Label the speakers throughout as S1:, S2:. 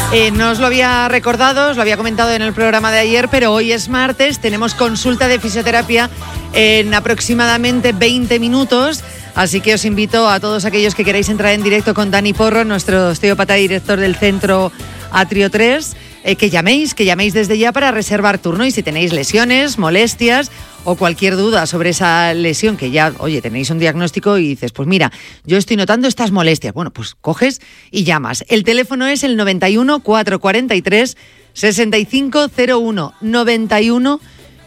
S1: No os lo había recordado, os lo había comentado en el programa de ayer, pero hoy es martes, tenemos consulta de fisioterapia en aproximadamente 20 minutos, así que os invito a todos aquellos que queráis entrar en directo con Dani Porro, nuestro osteópata director del centro Atrio 3, que llaméis desde ya para reservar turno, y si tenéis lesiones, molestias o cualquier duda sobre esa lesión, que ya, oye, tenéis un diagnóstico y dices, pues mira, yo estoy notando estas molestias, bueno, pues coges y llamas. El teléfono es el 91 443 6501, 91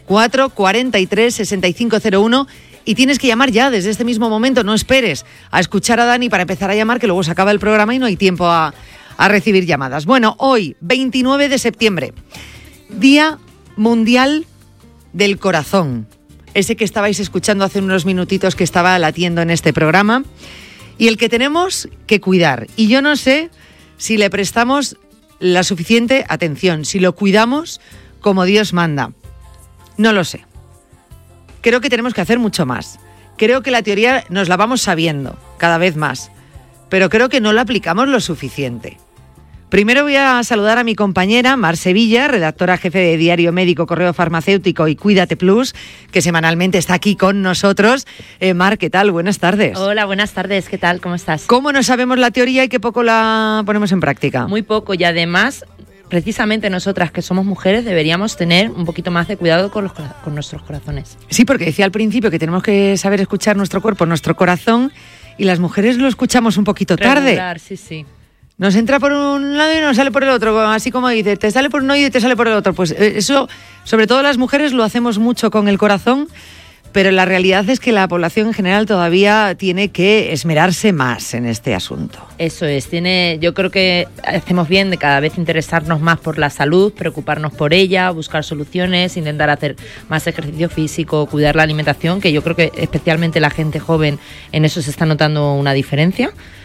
S1: 443 6501, y tienes que llamar ya desde este mismo momento, no esperes a escuchar a Dani para empezar a llamar, que luego se acaba el programa y no hay tiempo a recibir llamadas. Bueno, hoy, 29 de septiembre, Día Mundial del Corazón, ese que estabais escuchando hace unos minutitos que estaba latiendo en este programa, y el que tenemos que cuidar. Y yo no sé si le prestamos la suficiente atención, si lo cuidamos como Dios manda. No lo sé. Creo que tenemos que hacer mucho más. Creo que la teoría nos la vamos sabiendo cada vez más, pero creo que no la aplicamos lo suficiente. Primero voy a saludar a mi compañera Mar Sevilla, redactora jefe de Diario Médico, Correo Farmacéutico y Cuídate Plus, que semanalmente está aquí con nosotros. Mar, ¿qué tal? Buenas tardes.
S2: Hola, buenas tardes. ¿Qué tal? ¿Cómo estás?
S1: ¿Cómo no sabemos la teoría y qué poco la ponemos en práctica?
S2: Muy poco, y además, precisamente nosotras que somos mujeres deberíamos tener un poquito más de cuidado con nuestros corazones.
S1: Sí, porque decía al principio que tenemos que saber escuchar nuestro cuerpo, nuestro corazón, y las mujeres lo escuchamos un poquito tarde.
S2: Sí.
S1: Nos entra por un lado y nos sale por el otro, así como dice, te sale por uno y te sale por el otro. Pues eso, sobre todo las mujeres, lo hacemos mucho con el corazón, pero la realidad es que la población en general todavía tiene que esmerarse más en este asunto.
S2: Eso es, yo creo que hacemos bien de cada vez interesarnos más por la salud, preocuparnos por ella, buscar soluciones, intentar hacer más ejercicio físico, cuidar la alimentación, que yo creo que especialmente la gente joven en eso se está notando una diferencia.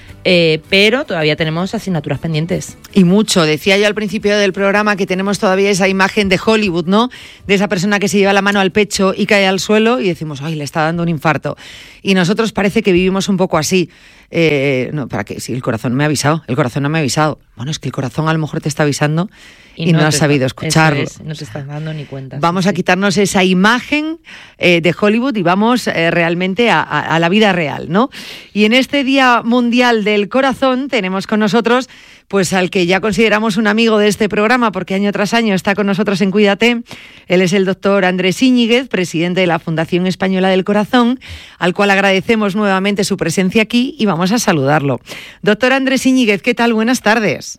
S2: Pero todavía tenemos asignaturas pendientes.
S1: Y mucho. Decía yo al principio del programa que tenemos todavía esa imagen de Hollywood, ¿no? De esa persona que se lleva la mano al pecho y cae al suelo y decimos, ¡ay, le está dando un infarto! Y nosotros parece que vivimos un poco así. No, ¿para qué? Si el corazón no me ha avisado. Bueno, es que el corazón a lo mejor te está avisando y no has sabido escucharlo.
S2: No te estás dando ni cuenta.
S1: Vamos a quitarnos esa imagen de Hollywood y vamos realmente a la vida real, ¿no? Y en este Día Mundial del Corazón tenemos con nosotros pues al que ya consideramos un amigo de este programa, porque año tras año está con nosotros en Cuídate. Él es el doctor Andrés Íñiguez, presidente de la Fundación Española del Corazón, al cual agradecemos nuevamente su presencia aquí y vamos a saludarlo. Doctor Andrés Íñiguez, ¿qué tal? Buenas tardes.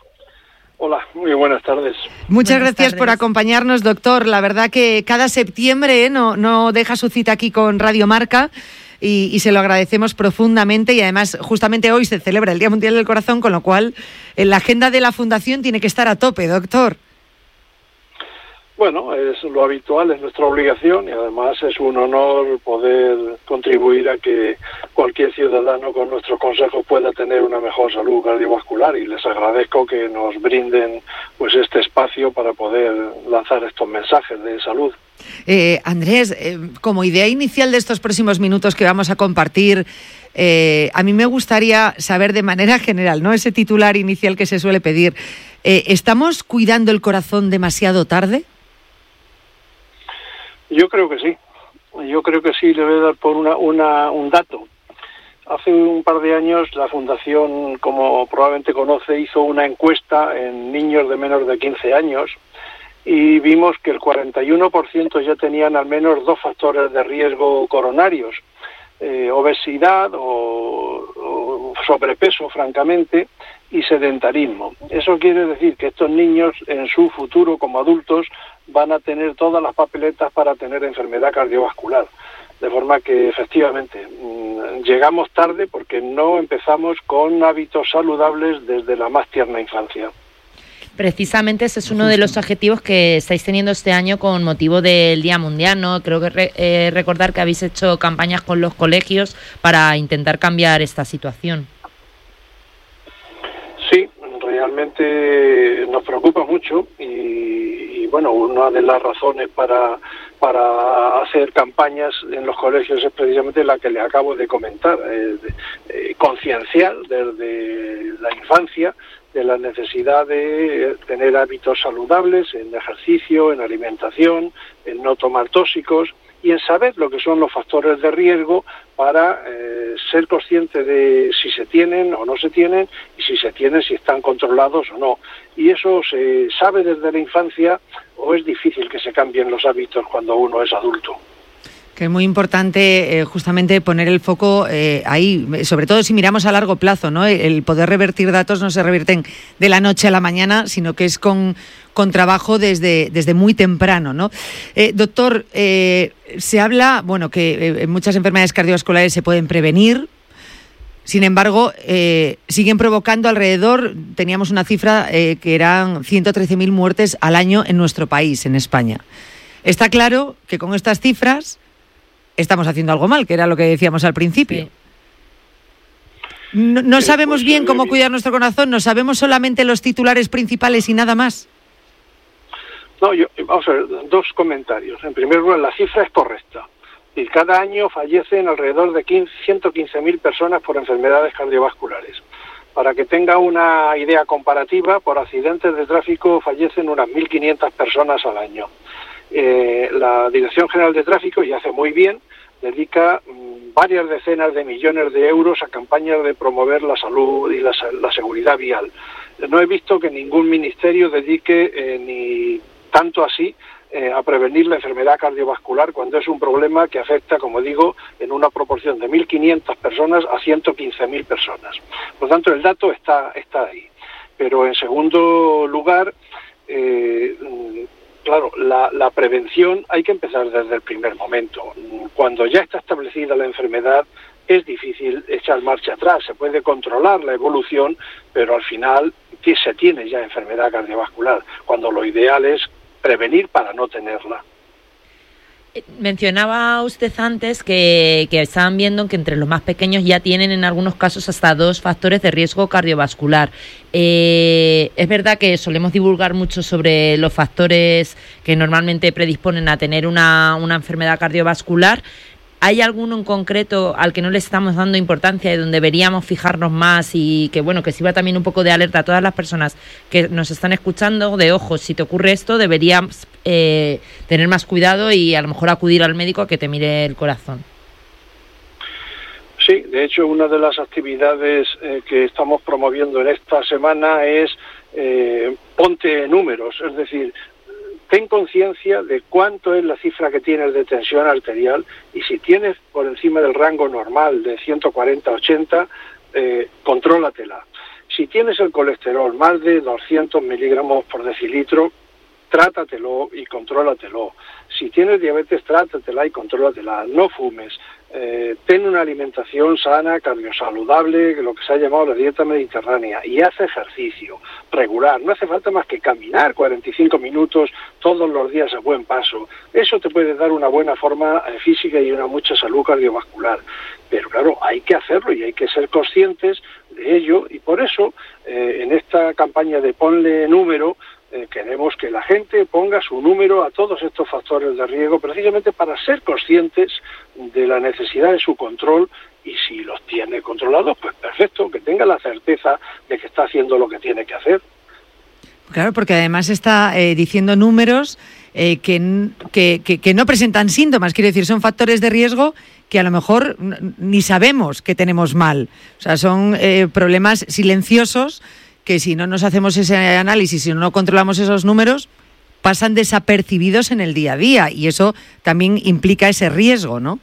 S3: Hola, muy buenas tardes.
S1: Muchas gracias por acompañarnos, doctor. La verdad que cada septiembre no deja su cita aquí con Radio Marca y se lo agradecemos profundamente, y además justamente hoy se celebra el Día Mundial del Corazón, con lo cual en la agenda de la Fundación tiene que estar a tope, doctor.
S3: Bueno, es lo habitual, es nuestra obligación, y además es un honor poder contribuir a que cualquier ciudadano con nuestros consejos pueda tener una mejor salud cardiovascular, y les agradezco que nos brinden pues este espacio para poder lanzar estos mensajes de salud.
S1: Andrés, como idea inicial de estos próximos minutos que vamos a compartir, a mí me gustaría saber de manera general, ¿no?, ese titular inicial que se suele pedir. ¿Estamos cuidando el corazón demasiado tarde?
S3: Yo creo que sí. Le voy a dar por un dato. Hace un par de años la Fundación, como probablemente conoce, hizo una encuesta en niños de menos de 15 años y vimos que el 41% ya tenían al menos 2 factores de riesgo coronarios, obesidad o sobrepeso, francamente, y sedentarismo. Eso quiere decir que estos niños en su futuro como adultos van a tener todas las papeletas para tener enfermedad cardiovascular. De forma que efectivamente llegamos tarde porque no empezamos con hábitos saludables desde la más tierna infancia.
S2: Precisamente ese es uno de los objetivos que estáis teniendo este año con motivo del Día Mundial, ¿no? Creo que recordar que habéis hecho campañas con los colegios para intentar cambiar esta situación.
S3: Sí, realmente nos preocupa mucho y bueno, una de las razones para hacer campañas en los colegios es precisamente la que le acabo de comentar, concienciar desde la infancia de la necesidad de tener hábitos saludables en ejercicio, en alimentación, en no tomar tóxicos y en saber lo que son los factores de riesgo para ser consciente de si se tienen o no se tienen y si se tienen, si están controlados o no. Y eso se sabe desde la infancia o es difícil que se cambien los hábitos cuando uno es adulto.
S1: Que es muy importante justamente poner el foco ahí, sobre todo si miramos a largo plazo, ¿no? El poder revertir datos no se revierten de la noche a la mañana, sino que es con trabajo desde muy temprano, ¿no? Doctor, se habla, bueno, que muchas enfermedades cardiovasculares se pueden prevenir. Sin embargo, siguen provocando alrededor, teníamos una cifra que eran 113.000 muertes al año en nuestro país, en España. Está claro que con estas cifras estamos haciendo algo mal, que era lo que decíamos al principio. Sí. No sabemos bien cómo cuidar nuestro corazón, no sabemos solamente los titulares principales y nada más.
S3: No, vamos a ver, dos comentarios. En primer lugar, la cifra es correcta. Y cada año fallecen alrededor de 115.000 personas por enfermedades cardiovasculares. Para que tenga una idea comparativa, por accidentes de tráfico fallecen unas 1.500 personas al año. La Dirección General de Tráfico, y hace muy bien, dedica varias decenas de millones de euros a campañas de promover la salud y la seguridad vial. No he visto que ningún ministerio dedique ni tanto así a prevenir la enfermedad cardiovascular cuando es un problema que afecta, como digo, en una proporción de 1.500 personas a 115.000 personas. Por lo tanto, el dato está ahí. Pero en segundo lugar, claro, la prevención hay que empezar desde el primer momento. Cuando ya está establecida la enfermedad, es difícil echar marcha atrás. Se puede controlar la evolución, pero al final se tiene ya enfermedad cardiovascular, cuando lo ideal es prevenir para no tenerla.
S2: Mencionaba usted antes que estaban viendo que entre los más pequeños ya tienen en algunos casos hasta 2 factores de riesgo cardiovascular. Es verdad que solemos divulgar mucho sobre los factores que normalmente predisponen a tener una enfermedad cardiovascular. ¿Hay alguno en concreto al que no le estamos dando importancia y donde deberíamos fijarnos más y que bueno, que sirva también un poco de alerta a todas las personas que nos están escuchando de ojo, si te ocurre esto deberías tener más cuidado y a lo mejor acudir al médico a que te mire el corazón?
S3: Sí, de hecho una de las actividades que estamos promoviendo en esta semana es ponte números, es decir, ten conciencia de cuánto es la cifra que tienes de tensión arterial y si tienes por encima del rango normal de 140-80, contrólatela. Si tienes el colesterol más de 200 miligramos por decilitro, trátatelo y contrólatelo. Si tienes diabetes, trátatela y contrólatela. No fumes. Ten una alimentación sana, cardiosaludable, lo que se ha llamado la dieta mediterránea, y haz ejercicio regular. No hace falta más que caminar 45 minutos todos los días a buen paso. Eso te puede dar una buena forma física y una mucha salud cardiovascular. Pero claro, hay que hacerlo y hay que ser conscientes de ello, y por eso en esta campaña de ponle número, queremos que la gente ponga su número a todos estos factores de riesgo precisamente para ser conscientes de la necesidad de su control y si los tiene controlados, pues perfecto, que tenga la certeza de que está haciendo lo que tiene que hacer.
S1: Claro, porque además está diciendo números que no presentan síntomas, quiero decir, son factores de riesgo que a lo mejor ni sabemos que tenemos mal. O sea, son problemas silenciosos que si no nos hacemos ese análisis, si no controlamos esos números, pasan desapercibidos en el día a día y eso también implica ese riesgo, ¿no?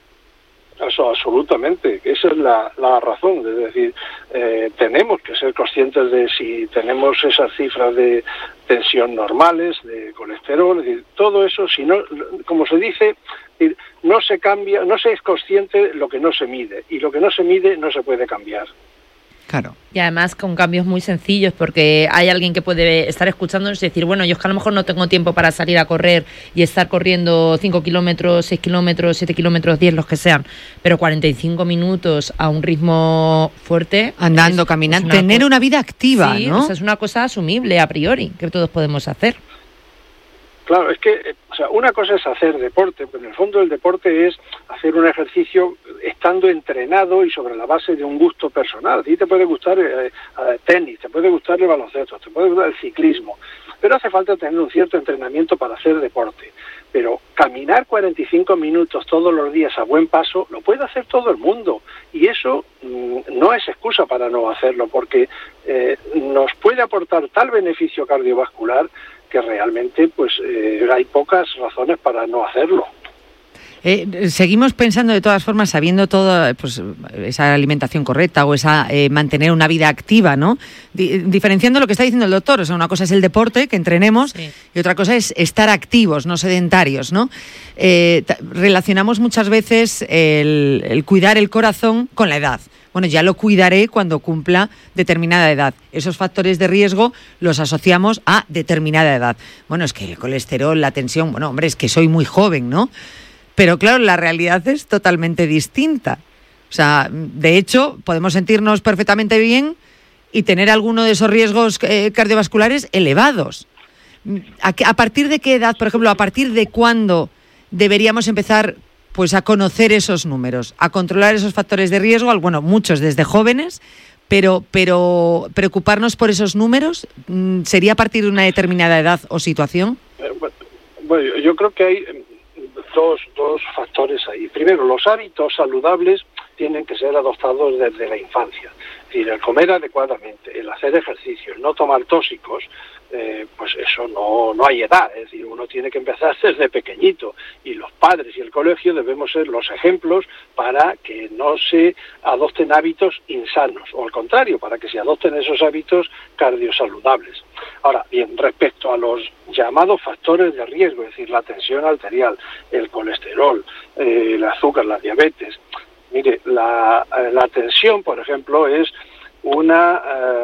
S3: Eso, absolutamente. Esa es la razón. Es decir, tenemos que ser conscientes de si tenemos esas cifras de tensión normales, de colesterol, es decir, todo eso, si no, como se dice, no se cambia, no se es consciente lo que no se mide y lo que no se mide no se puede cambiar.
S2: Claro. Y además con cambios muy sencillos, porque hay alguien que puede estar escuchándonos y decir, bueno, yo es que a lo mejor no tengo tiempo para salir a correr y estar corriendo 5 kilómetros, 6 kilómetros, 7 kilómetros, 10, los que sean, pero 45 minutos a un ritmo fuerte. Andando, caminando, tener una vida activa, sí, ¿no? O sea, es una cosa asumible a priori, que todos podemos hacer.
S3: Claro, es que, sea, una cosa es hacer deporte, pero en el fondo el deporte es hacer un ejercicio estando entrenado y sobre la base de un gusto personal. A ti te puede gustar tenis, te puede gustar el baloncesto, te puede gustar el ciclismo, pero hace falta tener un cierto entrenamiento para hacer deporte. Pero caminar 45 minutos todos los días a buen paso lo puede hacer todo el mundo, y eso no es excusa para no hacerlo, porque nos puede aportar tal beneficio cardiovascular que realmente pues hay pocas razones para no hacerlo.
S1: Seguimos pensando, de todas formas, sabiendo todo, pues esa alimentación correcta o esa mantener una vida activa, ¿no? Diferenciando lo que está diciendo el doctor, o sea, una cosa es el deporte, que entrenemos, sí, y otra cosa es estar activos, no sedentarios, ¿no? Relacionamos muchas veces el cuidar el corazón con la edad. Bueno, ya lo cuidaré cuando cumpla determinada edad. Esos factores de riesgo los asociamos a determinada edad. Bueno, es que el colesterol, la tensión, bueno, hombre, es que soy muy joven, ¿no? Pero claro, la realidad es totalmente distinta. O sea, de hecho, podemos sentirnos perfectamente bien y tener alguno de esos riesgos cardiovasculares elevados. ¿A partir de qué edad, por ejemplo, a partir de cuándo deberíamos empezar pues a conocer esos números, a controlar esos factores de riesgo? Bueno, muchos desde jóvenes, pero preocuparnos por esos números, ¿sería a partir de una determinada edad o situación?
S3: Bueno, yo creo que hay dos factores ahí. Primero, los hábitos saludables tienen que ser adoptados desde la infancia. Es decir, el comer adecuadamente, el hacer ejercicio, el no tomar tóxicos, pues eso no hay edad. Es decir, uno tiene que empezar desde pequeñito, y los padres y el colegio debemos ser los ejemplos para que no se adopten hábitos insanos, o al contrario, para que se adopten esos hábitos cardiosaludables. Ahora, bien, respecto a los llamados factores de riesgo, es decir, la tensión arterial, el colesterol, el azúcar, la diabetes. Mire, la tensión, por ejemplo, es una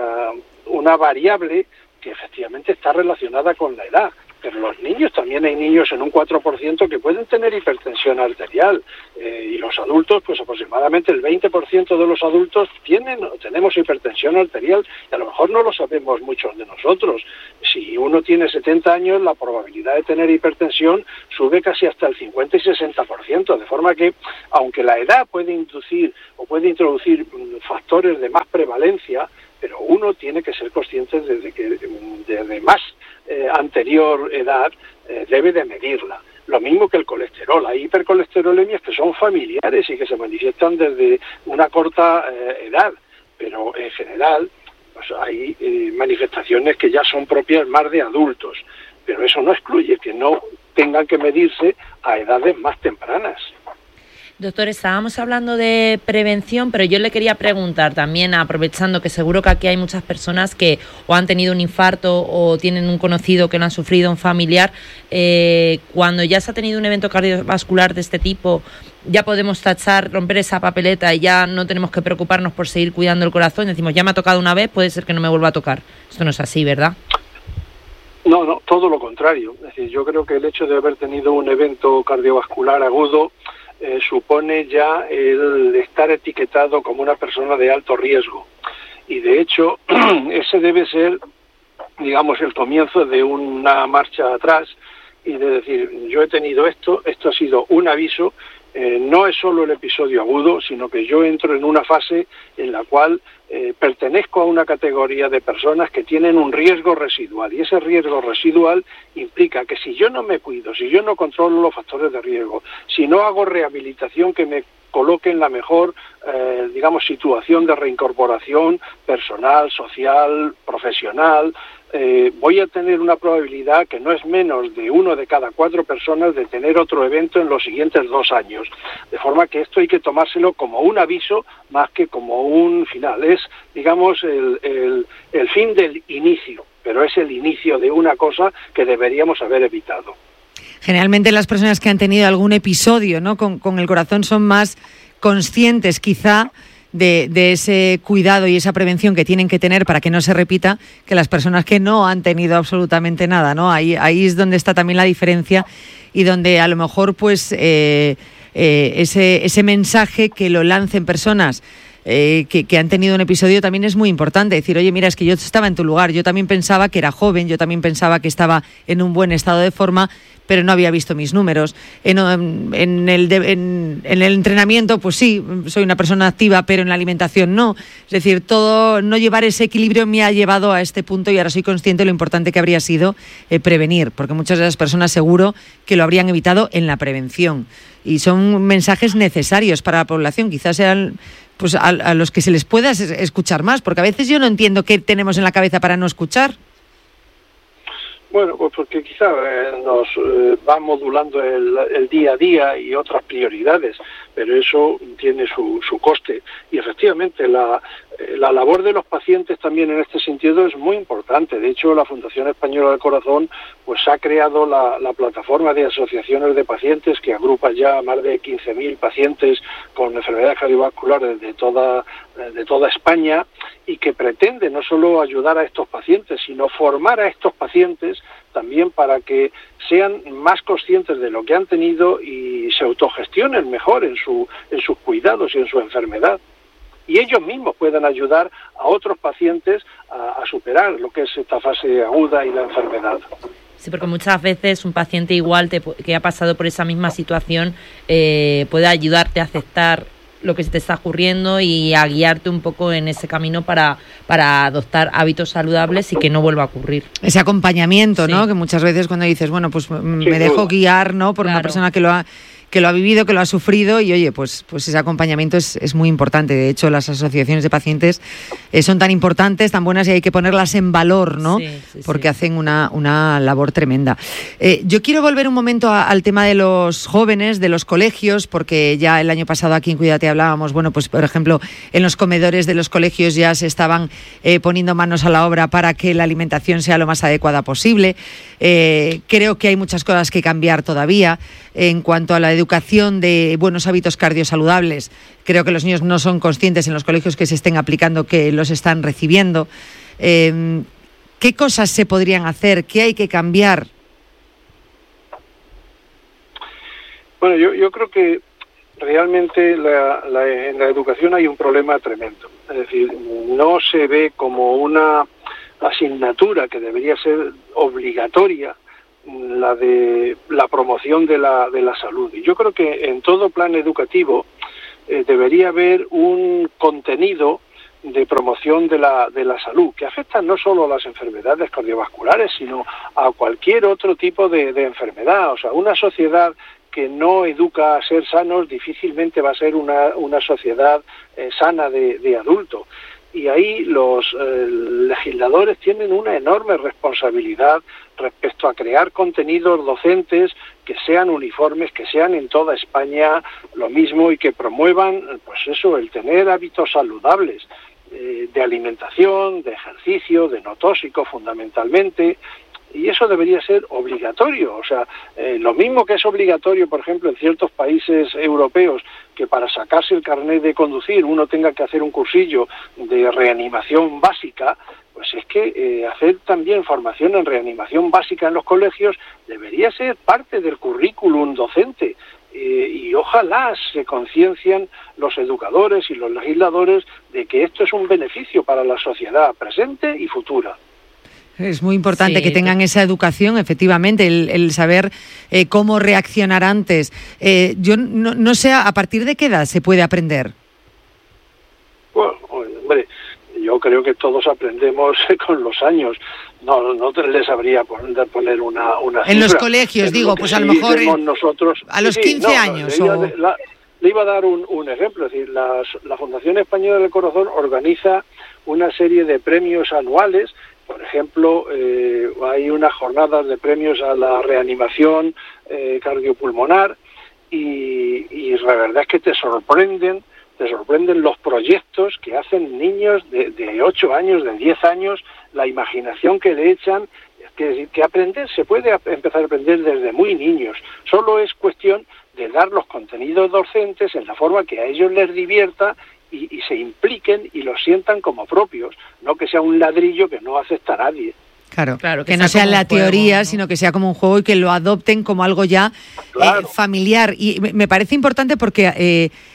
S3: variable que efectivamente está relacionada con la edad. Pero los niños, también hay niños en un 4% que pueden tener hipertensión arterial, y los adultos, pues aproximadamente el 20% de los adultos tenemos hipertensión arterial, y a lo mejor no lo sabemos muchos de nosotros. Si uno tiene 70 años, la probabilidad de tener hipertensión sube casi hasta el 50 y 60%, de forma que, aunque la edad puede introducir factores de más prevalencia, pero uno tiene que ser consciente desde más anterior edad debe de medirla. Lo mismo que el colesterol. Hay hipercolesterolemias que son familiares y que se manifiestan desde una corta edad, pero en general pues hay manifestaciones que ya son propias más de adultos, pero eso no excluye que no tengan que medirse a edades más tempranas.
S2: Doctor, estábamos hablando de prevención, pero yo le quería preguntar también, aprovechando que seguro que aquí hay muchas personas que o han tenido un infarto o tienen un conocido que lo han sufrido, un familiar, cuando ya se ha tenido un evento cardiovascular de este tipo, ya podemos romper esa papeleta y ya no tenemos que preocuparnos por seguir cuidando el corazón. Decimos, ya me ha tocado una vez, puede ser que no me vuelva a tocar. Esto no es así, ¿verdad?
S3: No, todo lo contrario. Es decir, yo creo que el hecho de haber tenido un evento cardiovascular agudo supone ya el estar etiquetado como una persona de alto riesgo, y de hecho ese debe ser, digamos, el comienzo de una marcha atrás y de decir, yo he tenido esto ha sido un aviso, no es solo el episodio agudo, sino que yo entro en una fase en la cual pertenezco a una categoría de personas que tienen un riesgo residual, y ese riesgo residual implica que si yo no me cuido, si yo no controlo los factores de riesgo, si no hago rehabilitación que me coloque en la mejor, situación de reincorporación personal, social, profesional, voy a tener una probabilidad que no es menos de 1 de cada 4 personas de tener otro evento en los siguientes 2 años. De forma que esto hay que tomárselo como un aviso más que como un final. Es, digamos, el fin del inicio, pero es el inicio de una cosa que deberíamos haber evitado.
S1: Generalmente las personas que han tenido algún episodio, ¿no?, con el corazón son más conscientes quizá de ese cuidado y esa prevención que tienen que tener para que no se repita, que las personas que no han tenido absolutamente nada, ¿no? Ahí es donde está también la diferencia, y donde a lo mejor pues ese mensaje que lo lancen personas que han tenido un episodio también es muy importante. Decir, oye, mira, es que yo estaba en tu lugar, yo también pensaba que era joven, yo también pensaba que estaba en un buen estado de forma, pero no había visto mis números. En el entrenamiento, pues sí, soy una persona activa, pero en la alimentación no. Es decir, todo no llevar ese equilibrio me ha llevado a este punto y ahora soy consciente de lo importante que habría sido prevenir, porque muchas de las personas seguro que lo habrían evitado en la prevención. Y son mensajes necesarios para la población, quizás sean pues a los que se les pueda escuchar más, porque a veces yo no entiendo qué tenemos en la cabeza para no escuchar.
S3: Bueno, pues porque quizá nos va modulando el día a día y otras prioridades, pero eso tiene su coste. Y efectivamente la labor de los pacientes también en este sentido es muy importante. De hecho, la Fundación Española del Corazón pues ha creado la plataforma de asociaciones de pacientes que agrupa ya más de 15.000 pacientes con enfermedades cardiovasculares de toda España, y que pretende no solo ayudar a estos pacientes, sino formar a estos pacientes también para que sean más conscientes de lo que han tenido y se autogestionen mejor en sus cuidados y en su enfermedad. Y ellos mismos puedan ayudar a otros pacientes a superar lo que es esta fase aguda y la enfermedad.
S2: Sí, porque muchas veces un paciente igual que ha pasado por esa misma situación puede ayudarte a aceptar lo que se te está ocurriendo y a guiarte un poco en ese camino para adoptar hábitos saludables y que no vuelva a ocurrir.
S1: Ese acompañamiento, sí, ¿no? Que muchas veces cuando dices, bueno, pues me dejo guiar, ¿no? Por una persona que lo ha vivido, que lo ha sufrido, y oye, pues ese acompañamiento es muy importante. De hecho, las asociaciones de pacientes son tan importantes, tan buenas, y hay que ponerlas en valor, ¿no? Sí, porque hacen una labor tremenda. Yo quiero volver un momento al tema de los jóvenes, de los colegios, porque ya el año pasado aquí en Cuídate hablábamos, bueno, pues por ejemplo, en los comedores de los colegios ya se estaban poniendo manos a la obra para que la alimentación sea lo más adecuada posible. Creo que hay muchas cosas que cambiar todavía en cuanto a la educación de buenos hábitos cardiosaludables. Creo que los niños no son conscientes en los colegios que se estén aplicando, que los están recibiendo. ¿Qué cosas se podrían hacer? ¿Qué hay que cambiar?
S3: Bueno, yo creo que realmente en la educación hay un problema tremendo. Es decir, no se ve como una asignatura que debería ser obligatoria la de la promoción de la salud. Y yo creo que en todo plan educativo debería haber un contenido de promoción de la salud, que afecta no solo a las enfermedades cardiovasculares, sino a cualquier otro tipo de enfermedad. O sea, una sociedad que no educa a ser sanos difícilmente va a ser una sociedad sana de adulto. Y ahí los legisladores tienen una enorme responsabilidad respecto a crear contenidos docentes que sean uniformes, que sean en toda España lo mismo y que promuevan, pues eso, el tener hábitos saludables de alimentación, de ejercicio, de no tóxico fundamentalmente. Y eso debería ser obligatorio. O sea, lo mismo que es obligatorio, por ejemplo, en ciertos países europeos, que para sacarse el carnet de conducir uno tenga que hacer un cursillo de reanimación básica, pues es que hacer también formación en reanimación básica en los colegios debería ser parte del currículum docente. Y ojalá se conciencien los educadores y los legisladores de que esto es un beneficio para la sociedad presente y futura.
S1: Es muy importante que tengan esa educación, efectivamente, el saber cómo reaccionar antes. Yo no sé, ¿a partir de qué edad se puede aprender?
S3: Bueno, hombre, yo creo que todos aprendemos con los años. No les habría poner una
S1: en los colegios, digo, pues a lo mejor
S3: nosotros,
S1: a los 15 años.
S3: Le iba a dar un ejemplo. Es decir, la Fundación Española del Corazón organiza una serie de premios anuales. Por ejemplo, hay unas jornadas de premios a la reanimación cardiopulmonar y la verdad es que te sorprenden los proyectos que hacen niños de 8 años, de 10 años, la imaginación que le echan, que aprender, se puede empezar a aprender desde muy niños. Solo es cuestión de dar los contenidos docentes en la forma que a ellos les divierta y se impliquen y los sientan como propios, no que sea un ladrillo que no acepta a nadie.
S1: Claro, que no sea la teoría, ¿no? Sino que sea como un juego y que lo adopten como algo ya familiar. Y me parece importante porque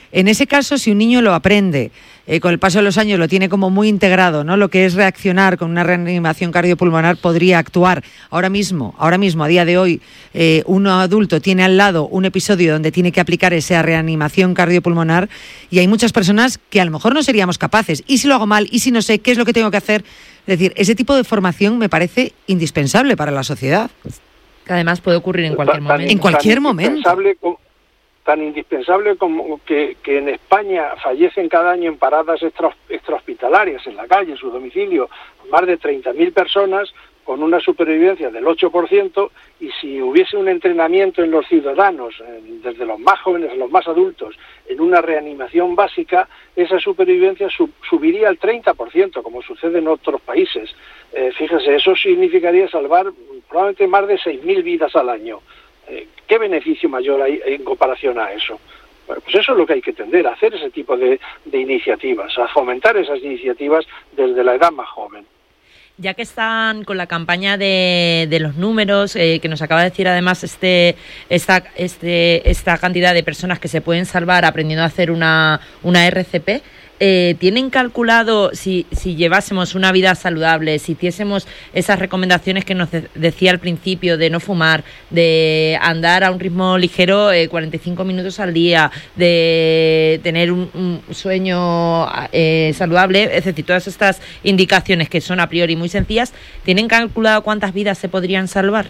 S1: En ese caso, si un niño lo aprende, con el paso de los años lo tiene como muy integrado, ¿no? Lo que es reaccionar con una reanimación cardiopulmonar, podría actuar ahora mismo, a día de hoy, un adulto tiene al lado un episodio donde tiene que aplicar esa reanimación cardiopulmonar y hay muchas personas que a lo mejor no seríamos capaces. ¿Y si lo hago mal? ¿Y si no sé qué es lo que tengo que hacer? Es decir, ese tipo de formación me parece indispensable para la sociedad.
S2: Que además puede ocurrir en cualquier momento.
S1: En cualquier momento.
S3: Tan indispensable como que en España fallecen cada año en paradas extrahospitalarias, en la calle, en su domicilio, más de 30.000 personas, con una supervivencia del 8%, y si hubiese un entrenamiento en los ciudadanos, desde los más jóvenes a los más adultos, en una reanimación básica, esa supervivencia subiría al 30%, como sucede en otros países. Fíjese, eso significaría salvar probablemente más de 6.000 vidas al año. ¿Qué beneficio mayor hay en comparación a eso? Bueno, pues eso es lo que hay que tender, a hacer ese tipo de iniciativas, a fomentar esas iniciativas desde la edad más joven.
S2: Ya que están con la campaña de los números, que nos acaba de decir además esta cantidad de personas que se pueden salvar aprendiendo a hacer una RCP, ¿tienen calculado si llevásemos una vida saludable, si hiciésemos esas recomendaciones que nos decía al principio de no fumar, de andar a un ritmo ligero 45 minutos al día, de tener un sueño saludable, es decir, todas estas indicaciones que son a priori muy sencillas, ¿tienen calculado cuántas vidas se podrían salvar?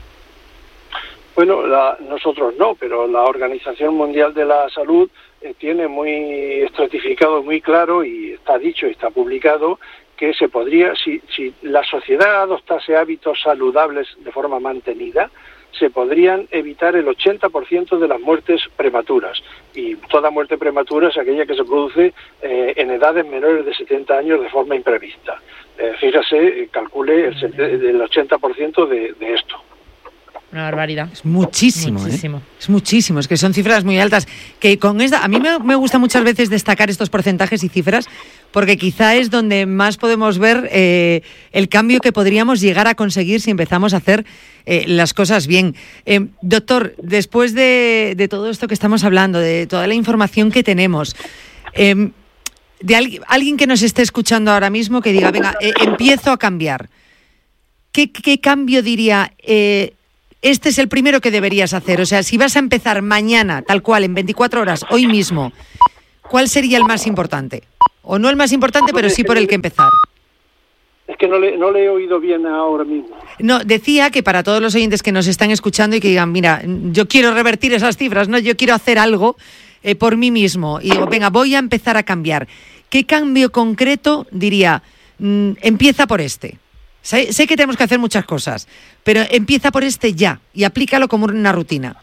S3: Bueno, nosotros no, pero la Organización Mundial de la Salud tiene muy estratificado, muy claro, y está dicho y está publicado, que se podría, si la sociedad adoptase hábitos saludables de forma mantenida, se podrían evitar el 80% de las muertes prematuras. Y toda muerte prematura es aquella que se produce en edades menores de 70 años de forma imprevista. Fíjese, calcule el 80% de esto.
S2: Una barbaridad.
S1: Es muchísimo, muchísimo. Es muchísimo, es que son cifras muy altas. Que con esta, a mí me gusta muchas veces destacar estos porcentajes y cifras, porque quizá es donde más podemos ver el cambio que podríamos llegar a conseguir si empezamos a hacer las cosas bien. Doctor, después de todo esto que estamos hablando, de toda la información que tenemos, de alguien que nos esté escuchando ahora mismo que diga, venga, empiezo a cambiar. ¿Qué cambio diría? Este es el primero que deberías hacer. O sea, si vas a empezar mañana, tal cual, en 24 horas, hoy mismo, ¿cuál sería el más importante? O no el más importante, pero sí por el que empezar.
S3: Es que no le he oído bien ahora mismo.
S1: No, decía que para todos los oyentes que nos están escuchando y que digan, mira, yo quiero revertir esas cifras, ¿no? Yo quiero hacer algo por mí mismo. Y digo, venga, voy a empezar a cambiar. ¿Qué cambio concreto diría? Empieza por este. Sé que tenemos que hacer muchas cosas, pero empieza por este ya y aplícalo como una rutina.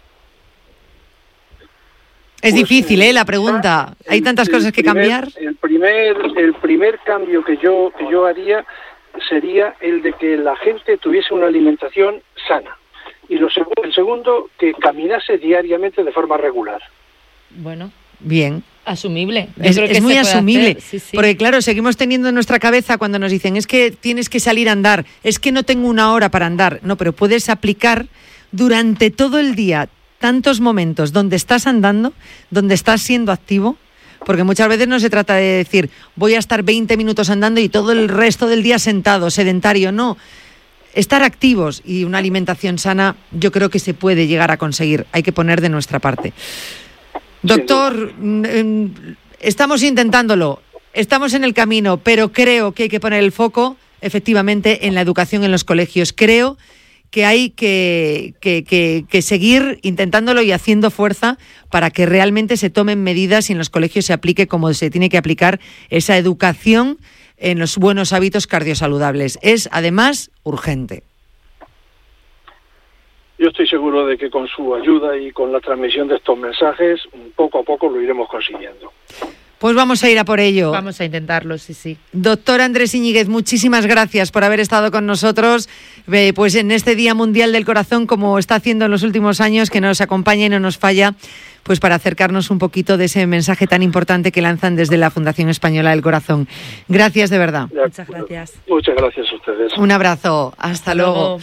S1: Es difícil, la pregunta. Hay tantas cosas que cambiar.
S3: El primer cambio que yo haría sería el de que la gente tuviese una alimentación sana. Y el segundo, que caminase diariamente de forma regular.
S2: Bueno,
S1: bien.
S2: Asumible.
S1: Es muy asumible, sí. Porque claro, seguimos teniendo en nuestra cabeza cuando nos dicen es que tienes que salir a andar, es que no tengo una hora para andar. No, pero puedes aplicar durante todo el día tantos momentos donde estás andando, donde estás siendo activo, porque muchas veces no se trata de decir voy a estar 20 minutos andando y todo el resto del día sentado, sedentario, no. Estar activos y una alimentación sana yo creo que se puede llegar a conseguir, hay que poner de nuestra parte. Doctor, estamos intentándolo, estamos en el camino, pero creo que hay que poner el foco, efectivamente, en la educación en los colegios. Creo que hay que seguir intentándolo y haciendo fuerza para que realmente se tomen medidas y en los colegios se aplique como se tiene que aplicar esa educación en los buenos hábitos cardiosaludables. Es, además, urgente.
S3: Yo estoy seguro de que con su ayuda y con la transmisión de estos mensajes, poco a poco lo iremos consiguiendo.
S1: Pues vamos a ir a por ello.
S2: Vamos a intentarlo, sí.
S1: Doctor Andrés Iñiguez, muchísimas gracias por haber estado con nosotros pues en este Día Mundial del Corazón, como está haciendo en los últimos años, que nos acompaña y no nos falla, pues para acercarnos un poquito de ese mensaje tan importante que lanzan desde la Fundación Española del Corazón. Gracias de verdad.
S2: Muchas gracias.
S3: Muchas gracias a ustedes.
S1: Un abrazo. Hasta luego.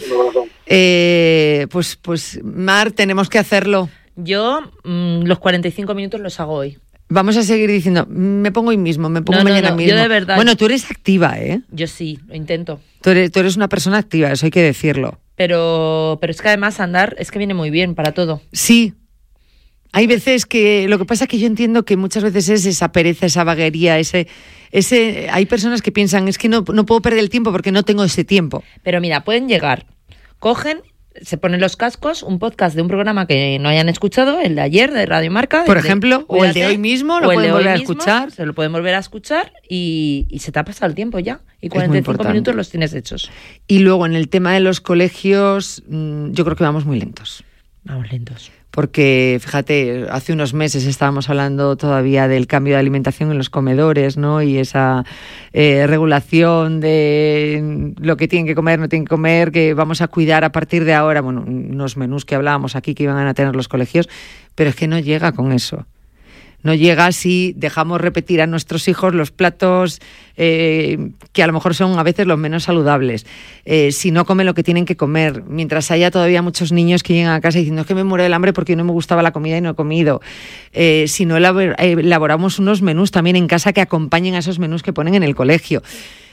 S1: Pues Mar, tenemos que hacerlo.
S2: Yo los 45 minutos los hago hoy.
S1: Vamos a seguir diciendo, me pongo hoy mismo, me pongo mañana mismo.
S2: Yo de verdad.
S1: Bueno, tú eres activa, ¿eh?
S2: Yo sí, lo intento.
S1: Tú eres una persona activa, eso hay que decirlo.
S2: Pero es que además andar es que viene muy bien para todo.
S1: Sí. Hay veces que, lo que pasa es que yo entiendo que muchas veces es esa pereza, esa vaguería, hay personas que piensan, es que no puedo perder el tiempo porque no tengo ese tiempo.
S2: Pero mira, pueden llegar, cogen, se ponen los cascos, un podcast de un programa que no hayan escuchado, el de ayer, de Radio Marca.
S1: Por ejemplo, o el de hoy mismo, lo pueden volver a escuchar.
S2: Se lo pueden volver a escuchar y se te ha pasado el tiempo ya. Y 45 minutos los tienes hechos.
S1: Y luego en el tema de los colegios, yo creo que vamos muy lentos.
S2: Vamos lentos.
S1: Porque, fíjate, hace unos meses estábamos hablando todavía del cambio de alimentación en los comedores, ¿no? Y esa regulación de lo que tienen que comer, no tienen que comer, que vamos a cuidar a partir de ahora, bueno, unos menús que hablábamos aquí que iban a tener los colegios, pero es que no llega con eso. No llega si dejamos repetir a nuestros hijos los platos que a lo mejor son a veces los menos saludables, si no comen lo que tienen que comer, mientras haya todavía muchos niños que llegan a casa diciendo es que me muero del hambre porque no me gustaba la comida y no he comido, si no elaboramos unos menús también en casa que acompañen a esos menús que ponen en el colegio.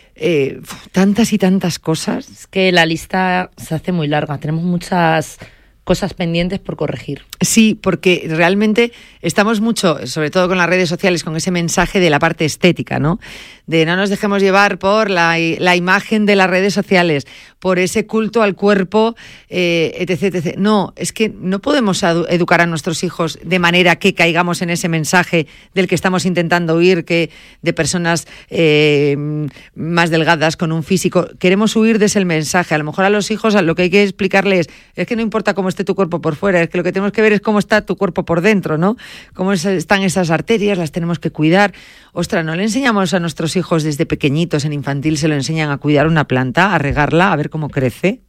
S1: Tantas y tantas cosas.
S2: Es que la lista se hace muy larga, tenemos muchas cosas pendientes por corregir.
S1: Sí, porque realmente estamos mucho, sobre todo con las redes sociales, con ese mensaje de la parte estética, ¿no? De no nos dejemos llevar por la imagen de las redes sociales, por ese culto al cuerpo, etc, etc. No, es que no podemos educar a nuestros hijos de manera que caigamos en ese mensaje del que estamos intentando huir, que de personas más delgadas, con un físico. Queremos huir de ese mensaje. A lo mejor a los hijos lo que hay que explicarles es que no importa cómo esté tu cuerpo por fuera, es que lo que tenemos que ver es cómo está tu cuerpo por dentro, ¿no? Cómo están esas arterias, las tenemos que cuidar. Ostras, ¿no le enseñamos a nuestros hijos desde pequeñitos, en infantil, se lo enseñan a cuidar una planta, a regarla, a ver cómo crece?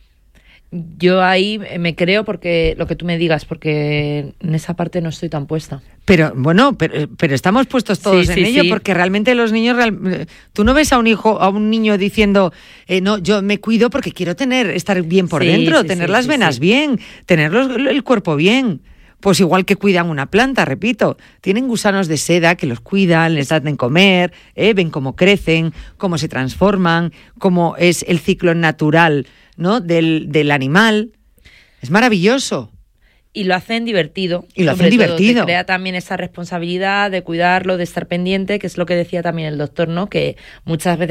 S2: Yo ahí me creo porque lo que tú me digas, porque en esa parte no estoy tan puesta.
S1: Pero bueno, pero estamos puestos todos en ello, porque realmente los niños, tú no ves a un niño diciendo, no, yo me cuido porque quiero estar bien por dentro, tener las venas bien, tener el cuerpo bien. Pues igual que cuidan una planta, repito, tienen gusanos de seda que los cuidan, les dan de comer, ven cómo crecen, cómo se transforman, cómo es el ciclo natural, ¿no? del animal. Es maravilloso.
S2: Y lo hacen divertido.
S1: Y lo hacen divertido.
S2: Te crea también esa responsabilidad de cuidarlo, de estar pendiente, que es lo que decía también el doctor, ¿no? Que muchas veces